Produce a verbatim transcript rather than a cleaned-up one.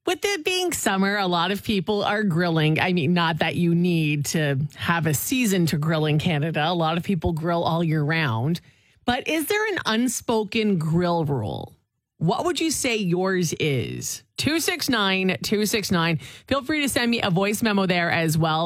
With it being summer, a lot of people are grilling. I mean, not that you need to have a season to grill in Canada. A lot of people grill all year round. But is there an unspoken grill rule? What would you say yours is? two six nine, two six nine. Feel free to send me a voice memo there as well.